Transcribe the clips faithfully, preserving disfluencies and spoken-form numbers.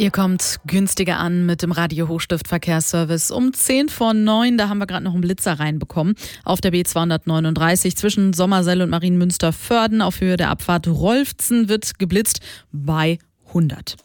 Ihr kommt günstiger an mit dem Radio Hochstift Verkehrsservice um zehn vor neun. Da haben wir gerade noch einen Blitzer reinbekommen. Auf der B zweihundertneununddreißig zwischen Sommersell und Marienmünster-Vörden auf Höhe der Abfahrt Rolfzen wird geblitzt bei hundert.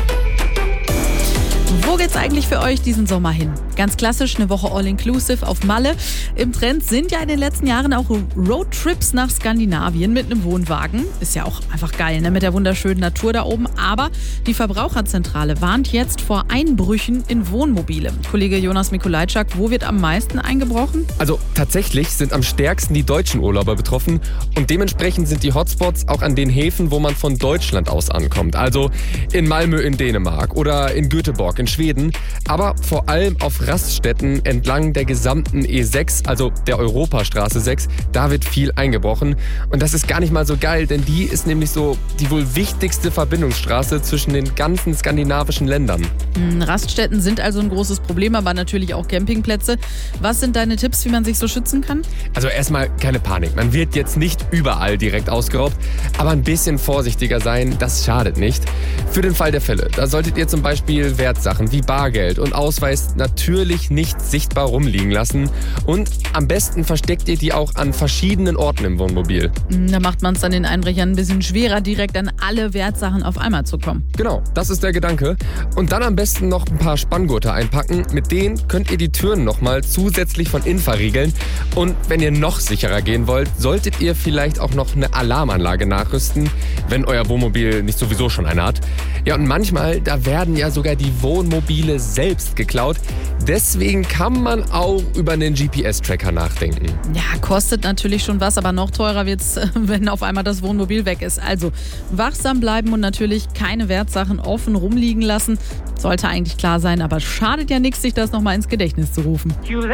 Wo geht's eigentlich für euch diesen Sommer hin? Ganz klassisch eine Woche All-Inclusive auf Malle. Im Trend sind ja in den letzten Jahren auch Roadtrips nach Skandinavien mit einem Wohnwagen. Ist ja auch einfach geil, ne? Mit der wunderschönen Natur da oben. Aber die Verbraucherzentrale warnt jetzt vor Einbrüchen in Wohnmobile. Kollege Jonas Mikulajczak, wo wird am meisten eingebrochen? Also tatsächlich sind am stärksten die deutschen Urlauber betroffen. Und dementsprechend sind die Hotspots auch an den Häfen, wo man von Deutschland aus ankommt. Also in Malmö in Dänemark oder in Göteborg in Schweden, aber vor allem auf Raststätten entlang der gesamten E sechs, also der Europastraße sechs, da wird viel eingebrochen. Und das ist gar nicht mal so geil, denn die ist nämlich so die wohl wichtigste Verbindungsstraße zwischen den ganzen skandinavischen Ländern. Raststätten sind also ein großes Problem, aber natürlich auch Campingplätze. Was sind deine Tipps, wie man sich so schützen kann? Also erstmal keine Panik. Man wird jetzt nicht überall direkt ausgeraubt, aber ein bisschen vorsichtiger sein, das schadet nicht. Für den Fall der Fälle, da solltet ihr zum Beispiel Wertsachen wie Bargeld und Ausweis natürlich nicht sichtbar rumliegen lassen. Und am besten versteckt ihr die auch an verschiedenen Orten im Wohnmobil. Da macht man es dann den Einbrechern ein bisschen schwerer, direkt an alle Wertsachen auf einmal zu kommen. Genau, das ist der Gedanke. Und dann am besten noch ein paar Spanngurte einpacken. Mit denen könnt ihr die Türen nochmal zusätzlich von innen verriegeln. Und wenn ihr noch sicherer gehen wollt, solltet ihr vielleicht auch noch eine Alarmanlage nachrüsten, wenn euer Wohnmobil nicht sowieso schon eine hat. Ja, und manchmal, da werden ja sogar die Wohnmobile selbst geklaut. Deswegen kann man auch über einen G P S-Tracker nachdenken. Ja, kostet natürlich schon was, aber noch teurer wird's, wenn auf einmal das Wohnmobil weg ist. Also wachsam bleiben und natürlich keine Wertsachen offen rumliegen lassen. Sollte eigentlich klar sein, aber schadet ja nichts, sich das nochmal ins Gedächtnis zu rufen.